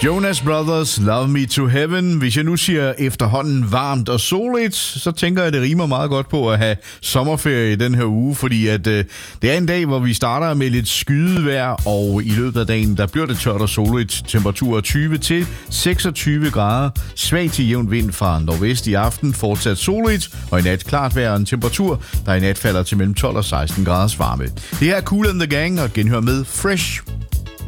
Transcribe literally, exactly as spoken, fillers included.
Jonas Brothers, Love Me to Heaven. Hvis jeg nu siger efterhånden varmt og soligt, så tænker jeg, at det rimer meget godt på at have sommerferie i den her uge, fordi at øh, det er en dag, hvor vi starter med lidt skydevejr, og i løbet af dagen, der bliver det tørt og soligt. Temperaturer tyve til seksogtyve grader, svag til jævn vind fra nordvest i aften, fortsat soligt, og i nat klart vejr, en temperatur, der i nat falder til mellem tolv og seksten graders varme. Det her er Kool and the Gang, og genhør med Fresh.